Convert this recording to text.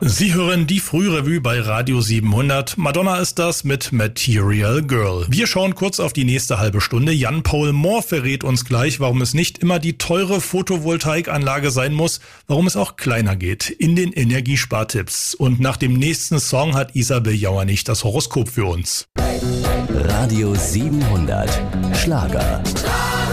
Sie hören die Frührevue bei Radio 700. Madonna ist das mit Material Girl. Wir schauen kurz auf die nächste halbe Stunde. Jan-Paul Mohr verrät uns gleich, warum es nicht immer die teure Photovoltaikanlage sein muss, warum es auch kleiner geht, in den Energiespartipps. Und nach dem nächsten Song hat Isabel Jauernig das Horoskop für uns. Radio 700 Schlager.